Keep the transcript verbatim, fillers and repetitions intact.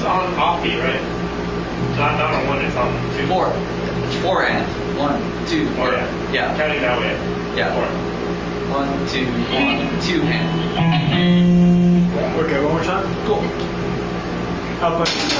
on offbeat, right? Not not on one. It's on two. Four. It's four and one, two. Oh yeah. Yeah. Counting that way. Yeah. Four. One, two, one, two hand. Okay, one more time. Cool. Up.